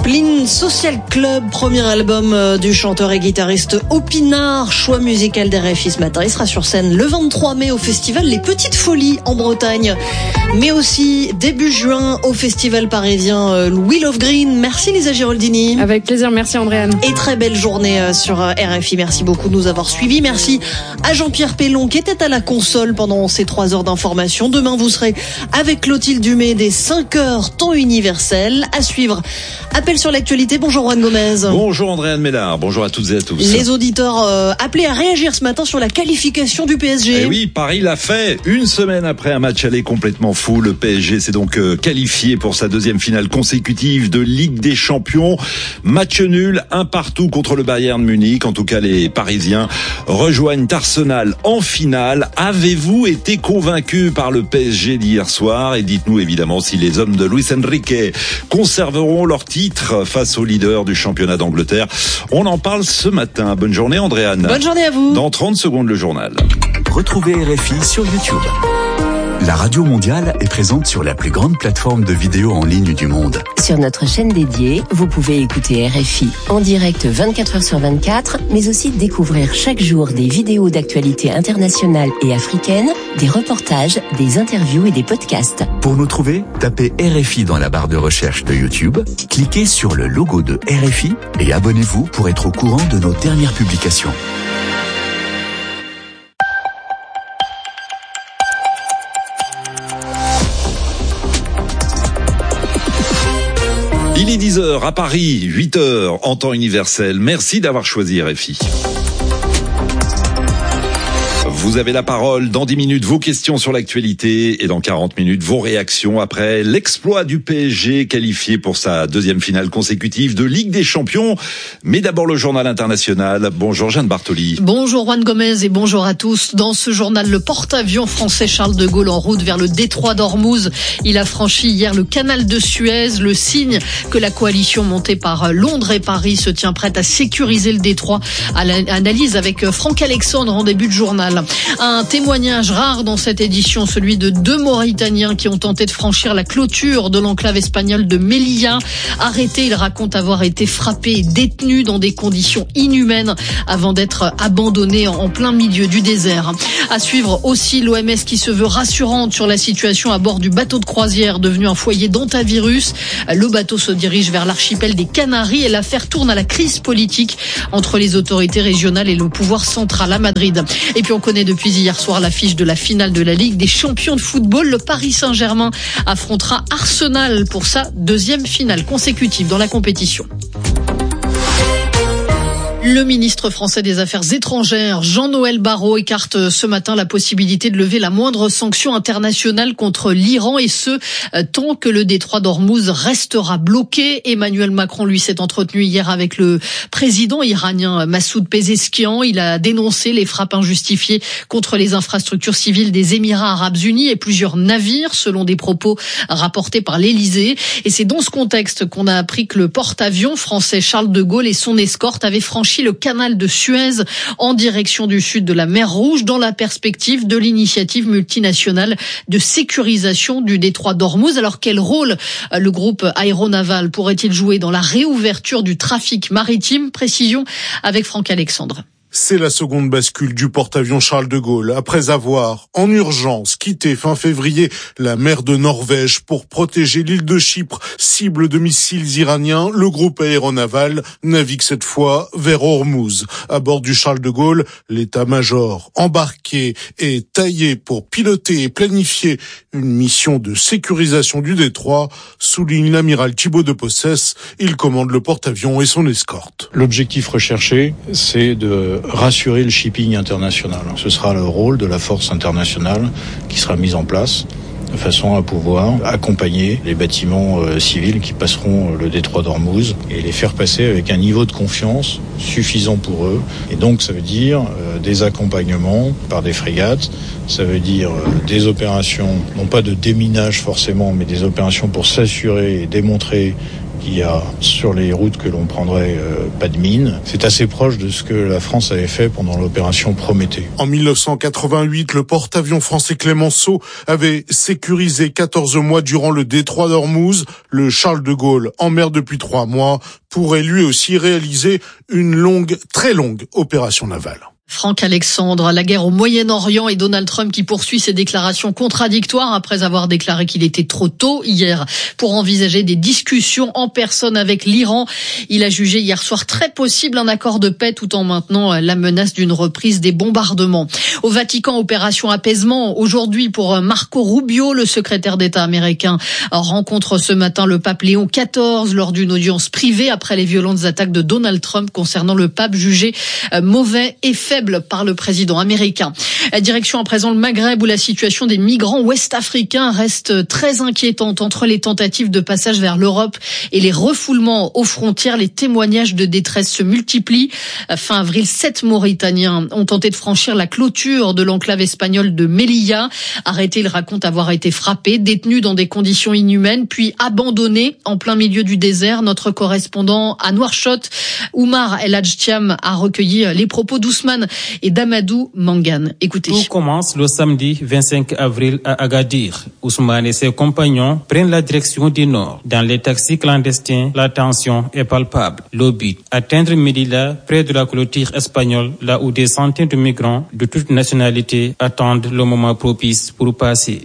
Spleen Social Club, premier album du chanteur et guitariste Opinard, choix musical d'RFI ce matin. Il sera sur scène le 23 mai au festival Les Petites Folies en Bretagne, mais aussi début juin au festival parisien Wheel of Green. Merci Lisa Giraldini. Avec plaisir, merci Andréane. Et très belle journée sur RFI. Merci beaucoup de nous avoir suivis. Merci à Jean-Pierre Pellon qui était à la console pendant ces 3 heures d'information. Demain, vous serez avec Clotilde Dumais dès 5h, temps universel. À suivre, appel sur l'actualité. Bonjour Juan Gomez. Bonjour Andréane Ménard, bonjour à toutes et à tous. Les auditeurs appelés à réagir ce matin sur la qualification du PSG. Et oui, Paris l'a fait. Une semaine après un match aller complètement fou, le PSG s'est donc qualifié pour sa deuxième finale consécutive de Ligue des Champions. Match nul, 1-1 contre le Bayern Munich. En tout cas, les Parisiens rejoignent Arsenal en finale. Avez-vous été convaincu par le PSG d'hier soir? Et dites-nous évidemment si les hommes de Luis Enrique conserveront leur titre face aux leaders du championnat d'Angleterre. On en parle ce matin. Bonne journée Andréane. Bonne journée à vous. Dans 30 secondes le journal. Retrouvez RFI sur YouTube. La Radio Mondiale est présente sur la plus grande plateforme de vidéos en ligne du monde. Sur notre chaîne dédiée, vous pouvez écouter RFI en direct 24h/24, mais aussi découvrir chaque jour des vidéos d'actualité internationale et africaine, des reportages, des interviews et des podcasts. Pour nous trouver, tapez RFI dans la barre de recherche de YouTube, cliquez sur le logo de RFI et abonnez-vous pour être au courant de nos dernières publications. Il est 10h à Paris, 8h en temps universel. Merci d'avoir choisi RFI. Vous avez la parole dans 10 minutes, vos questions sur l'actualité et dans 40 minutes, vos réactions après l'exploit du PSG qualifié pour sa deuxième finale consécutive de Ligue des Champions. Mais d'abord le journal international. Bonjour Jeanne Bartoli. Bonjour Juan Gomez et bonjour à tous. Dans ce journal, le porte-avions français Charles de Gaulle en route vers le détroit d'Ormuz. Il a franchi hier le canal de Suez, le signe que la coalition montée par Londres et Paris se tient prête à sécuriser le détroit. À l'analyse avec Franck Alexandre en début de journal. Un témoignage rare dans cette édition, celui de 2 Mauritaniens qui ont tenté de franchir la clôture de l'enclave espagnole de Melilla. Arrêtés, ils racontent avoir été frappés et détenus dans des conditions inhumaines avant d'être abandonnés en plein milieu du désert. À suivre aussi l'OMS qui se veut rassurante sur la situation à bord du bateau de croisière devenu un foyer d'antivirus. Le bateau se dirige vers l'archipel des Canaries et l'affaire tourne à la crise politique entre les autorités régionales et le pouvoir central à Madrid. Et puis on connaît depuis hier soir l'affiche de la finale de la Ligue des Champions de football. Le Paris Saint-Germain affrontera Arsenal pour sa deuxième finale consécutive dans la compétition. Le ministre français des Affaires étrangères, Jean-Noël Barrot, écarte ce matin la possibilité de lever la moindre sanction internationale contre l'Iran et ce, tant que le détroit d'Ormuz restera bloqué. Emmanuel Macron, lui, s'est entretenu hier avec le président iranien Massoud Pezeshkian. Il a dénoncé les frappes injustifiées contre les infrastructures civiles des Émirats arabes unis et plusieurs navires, selon des propos rapportés par l'Élysée. Et c'est dans ce contexte qu'on a appris que le porte-avions français Charles de Gaulle et son escorte avaient franchi le canal de Suez en direction du sud de la mer Rouge dans la perspective de l'initiative multinationale de sécurisation du détroit d'Ormuz. Alors quel rôle le groupe aéronaval pourrait-il jouer dans la réouverture du trafic maritime? Précision avec Franck Alexandre. C'est la seconde bascule du porte-avions Charles de Gaulle, après avoir, en urgence, quitté fin février la mer de Norvège pour protéger l'île de Chypre, cible de missiles iraniens. Le groupe aéronaval navigue cette fois vers Ormuz. À bord du Charles de Gaulle, l'état-major embarqué et taillé pour piloter et planifier une mission de sécurisation du détroit, souligne l'amiral Thibaut de Possès. Il commande le porte-avions et son escorte. L'objectif recherché, c'est de rassurer le shipping international. Ce sera le rôle de la force internationale qui sera mise en place de façon à pouvoir accompagner les bâtiments civils qui passeront le détroit d'Ormuz et les faire passer avec un niveau de confiance suffisant pour eux. Et donc ça veut dire des accompagnements par des frégates, ça veut dire des opérations, non pas de déminage forcément, mais des opérations pour s'assurer et démontrer qu'il y a sur les routes que l'on prendrait pas de mines. C'est assez proche de ce que la France avait fait pendant l'opération Prométhée. En 1988, le porte-avions français Clemenceau avait sécurisé 14 mois durant le détroit d'Ormuz. Le Charles de Gaulle, en mer depuis 3 mois, pourrait lui aussi réaliser une très longue opération navale. Franck Alexandre, la guerre au Moyen-Orient et Donald Trump qui poursuit ses déclarations contradictoires après avoir déclaré qu'il était trop tôt hier pour envisager des discussions en personne avec l'Iran. Il a jugé hier soir très possible un accord de paix tout en maintenant la menace d'une reprise des bombardements. Au Vatican, opération apaisement aujourd'hui pour Marco Rubio, le secrétaire d'État américain, rencontre ce matin le pape Léon XIV lors d'une audience privée après les violentes attaques de Donald Trump concernant le pape jugé mauvais et faible par le président américain. Direction à présent le Maghreb où la situation des migrants ouest-africains reste très inquiétante entre les tentatives de passage vers l'Europe et les refoulements aux frontières. Les témoignages de détresse se multiplient. Fin avril, 7 Mauritaniens ont tenté de franchir la clôture de l'enclave espagnole de Melilla. Arrêtés, ils racontent avoir été frappés, détenus dans des conditions inhumaines, puis abandonnés en plein milieu du désert. Notre correspondant à Nouakchott, Oumar El Hadjtiam, a recueilli les propos d'Ousmane et d'Amadou Mangane. Écoutez. Tout commence le samedi 25 avril à Agadir. Ousmane et ses compagnons prennent la direction du nord. Dans les taxis clandestins, la tension est palpable. Le but, atteindre Melilla, près de la clôture espagnole, là où des centaines de migrants de toutes nationalités attendent le moment propice pour passer.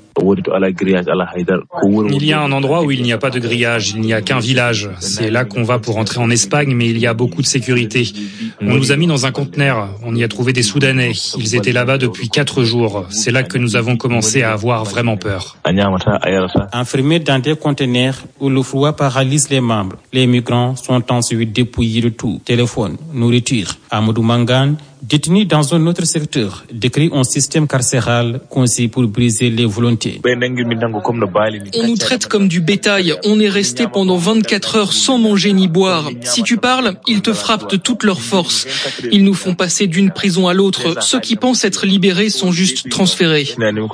Il y a un endroit où il n'y a pas de grillage, il n'y a qu'un village. C'est là qu'on va pour entrer en Espagne, mais il y a beaucoup de sécurité. On nous a mis dans un conteneur, on y a trouvé des Soudanais. Ils étaient là-bas depuis 4 jours. C'est là que nous avons commencé à avoir vraiment peur. Enfermés dans des conteneurs où le froid paralyse les membres, les migrants sont ensuite dépouillés de tout. Téléphone, nourriture. Amadou Mangane, détenu dans un autre secteur, décrit un système carcéral conçu pour briser les volontés. On nous traite comme du bétail. On est resté pendant 24 heures sans manger ni boire. Si tu parles, ils te frappent de toute leur force. Ils nous font passer d'une prison à l'autre. Ceux qui pensent être libérés sont juste transférés.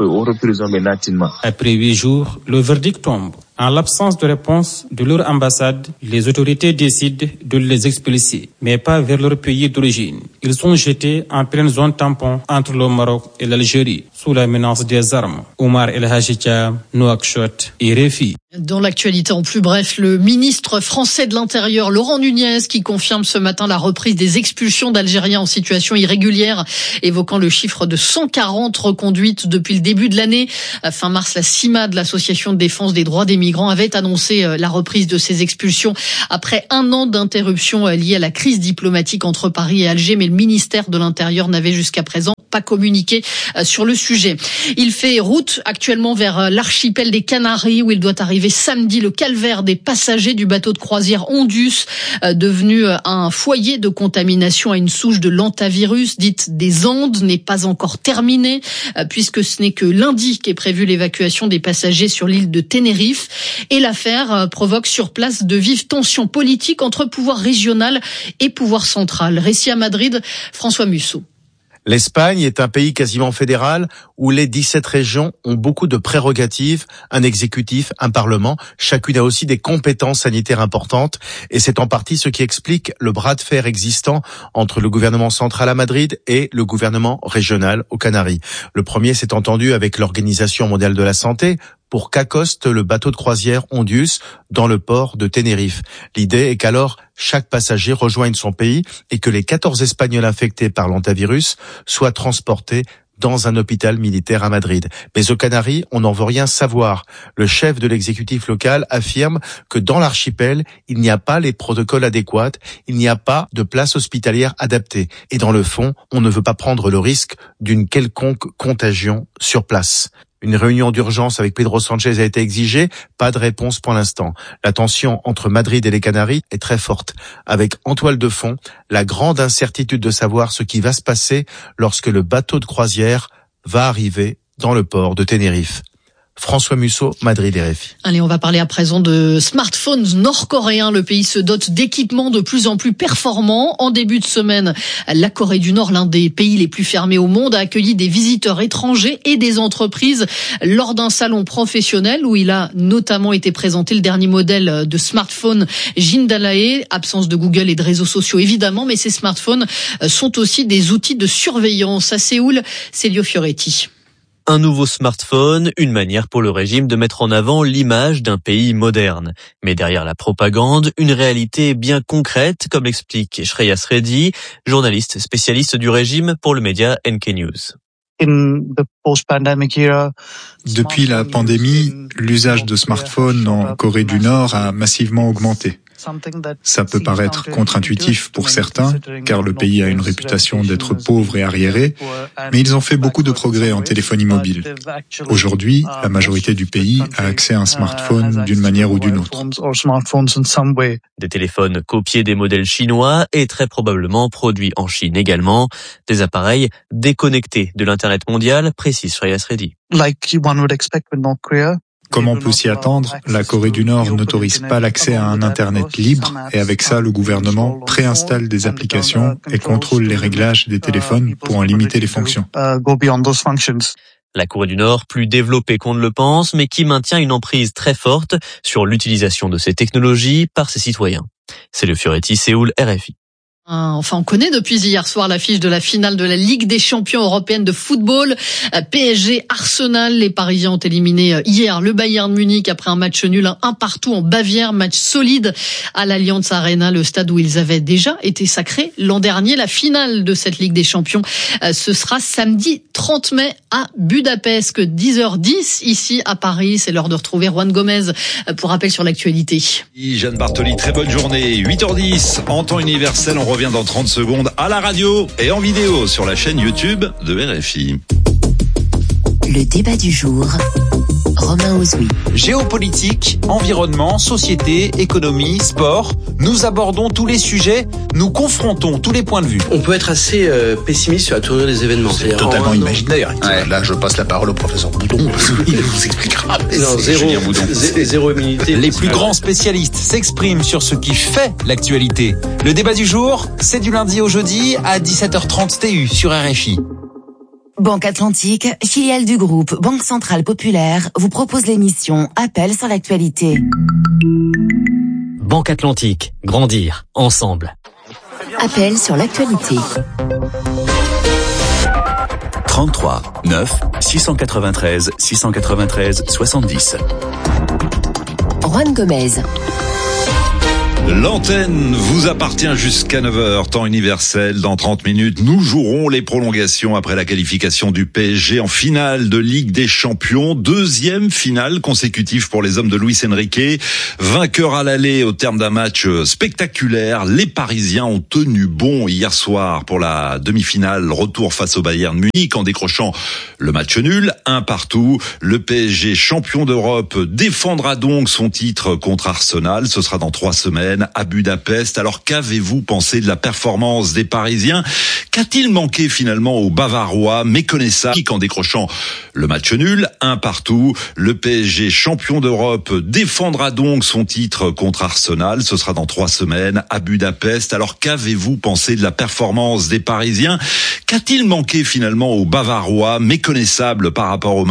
Après 8 jours, le verdict tombe. En l'absence de réponse de leur ambassade, les autorités décident de les expulser, mais pas vers leur pays d'origine. Ils sont jetés en pleine zone tampon entre le Maroc et l'Algérie, sous la menace des armes. Oumar El Hadjtiam, Nouakchott, RFI. Dans l'actualité en plus bref, le ministre français de l'Intérieur, Laurent Nunez, qui confirme ce matin la reprise des expulsions d'Algériens en situation irrégulière, évoquant le chiffre de 140 reconduites depuis le début de l'année. Fin mars, la CIMAD, l'association de défense des droits des migrants, avait annoncé la reprise de ces expulsions après 1 an d'interruption liée à la crise diplomatique entre Paris et Alger, mais le ministère de l'Intérieur n'avait jusqu'à présent pas communiqué sur le sujet. Il fait route actuellement vers l'archipel des Canaries où il doit arriver samedi. Le calvaire des passagers du bateau de croisière Ondus, devenu un foyer de contamination à une souche de l'hantavirus dite des Andes, n'est pas encore terminé puisque ce n'est que lundi qu'est prévue l'évacuation des passagers sur l'île de Tenerife. Et l'affaire provoque sur place de vives tensions politiques entre pouvoir régional et pouvoir central. Récit à Madrid, François Musso. L'Espagne est un pays quasiment fédéral où les 17 régions ont beaucoup de prérogatives, un exécutif, un parlement. Chacune a aussi des compétences sanitaires importantes et c'est en partie ce qui explique le bras de fer existant entre le gouvernement central à Madrid et le gouvernement régional aux Canaries. Le premier s'est entendu avec l'Organisation mondiale de la santé pour qu'accoste le bateau de croisière Ondus dans le port de Tenerife. L'idée est qu'alors chaque passager rejoigne son pays et que les 14 Espagnols infectés par l'hantavirus soient transportés dans un hôpital militaire à Madrid. Mais aux Canaries, on n'en veut rien savoir. Le chef de l'exécutif local affirme que dans l'archipel, il n'y a pas les protocoles adéquats, il n'y a pas de place hospitalière adaptée. Et dans le fond, on ne veut pas prendre le risque d'une quelconque contagion sur place. Une réunion d'urgence avec Pedro Sanchez a été exigée, pas de réponse pour l'instant. La tension entre Madrid et les Canaries est très forte, avec en toile de fond la grande incertitude de savoir ce qui va se passer lorsque le bateau de croisière va arriver dans le port de Tenerife. François Musso, Madrid, RFI. Allez, on va parler à présent de smartphones nord-coréens. Le pays se dote d'équipements de plus en plus performants. En début de semaine, la Corée du Nord, l'un des pays les plus fermés au monde, a accueilli des visiteurs étrangers et des entreprises lors d'un salon professionnel où il a notamment été présenté le dernier modèle de smartphone Jindalae. Absence de Google et de réseaux sociaux évidemment, mais ces smartphones sont aussi des outils de surveillance. À Séoul, Célio Fioretti. Un nouveau smartphone, une manière pour le régime de mettre en avant l'image d'un pays moderne. Mais derrière la propagande, une réalité bien concrète, comme l'explique Shreyas Reddy, journaliste spécialiste du régime pour le média NK News. Depuis la pandémie, l'usage de smartphones en Corée du Nord a massivement augmenté. Ça peut paraître contre-intuitif pour certains, car le pays a une réputation d'être pauvre et arriéré, mais ils ont fait beaucoup de progrès en téléphonie mobile. Aujourd'hui, la majorité du pays a accès à un smartphone d'une manière ou d'une autre. Des téléphones copiés des modèles chinois et très probablement produits en Chine également. Des appareils déconnectés de l'Internet mondial, précise Shreyas Reddy. Comme on peut s'y attendre, la Corée du Nord n'autorise pas l'accès à un Internet libre et avec ça, le gouvernement préinstalle des applications et contrôle les réglages des téléphones pour en limiter les fonctions. La Corée du Nord, plus développée qu'on ne le pense, mais qui maintient une emprise très forte sur l'utilisation de ces technologies par ses citoyens. C'est le Fioretti, Séoul, RFI. Enfin, on connaît depuis hier soir l'affiche de la finale de la Ligue des champions européenne de football. PSG Arsenal, les Parisiens ont éliminé hier le Bayern Munich après un match nul 1-1 en Bavière, match solide à l'Allianz Arena, le stade où ils avaient déjà été sacrés l'an dernier. La finale de cette Ligue des champions, ce sera samedi 30 mai à Budapest, 10h10 ici à Paris. C'est l'heure de retrouver Juan Gomez pour rappel sur l'actualité. Jeanne Bartoli, très bonne journée. 8h10 en temps universel. On revient dans 30 secondes à la radio et en vidéo sur la chaîne YouTube de RFI. Le débat du jour. Romain Ozoui. Géopolitique, environnement, société, économie, sport. Nous abordons tous les sujets, nous confrontons tous les points de vue. On peut être assez pessimiste sur la tournure des événements. C'est totalement imaginaire. Ouais. Là, je passe la parole au professeur Boudon. Il vous expliquera. Non, zéro immunité. Les plus grands spécialistes s'expriment sur ce qui fait l'actualité. Le débat du jour, c'est du lundi au jeudi à 17h30 TU sur RFI. Banque Atlantique, filiale du groupe Banque Centrale Populaire, vous propose l'émission Appel sur l'actualité. Banque Atlantique, grandir ensemble. Appel sur l'actualité. 33 9 693 693 70. Juan Gomez. L'antenne vous appartient jusqu'à 9h, temps universel. Dans 30 minutes, nous jouerons les prolongations après la qualification du PSG en finale de Ligue des Champions. Deuxième finale consécutive pour les hommes de Luis Enrique. Vainqueurs à l'aller au terme d'un match spectaculaire. Les Parisiens ont tenu bon hier soir pour la demi-finale. Retour face au Bayern Munich en décrochant le match nul, 1-1. Le PSG, champion d'Europe, défendra donc son titre contre Arsenal. Ce sera dans 3 semaines à Budapest. Alors qu'avez-vous pensé de la performance des Parisiens? Qu'a-t-il manqué finalement aux Bavarois, méconnaissables, en décrochant le match nul, 1-1? Le PSG, champion d'Europe, défendra donc son titre contre Arsenal. Ce sera dans 3 semaines à Budapest. Alors qu'avez-vous pensé de la performance des Parisiens? Qu'a-t-il manqué finalement aux Bavarois, méconnaissables par rapport au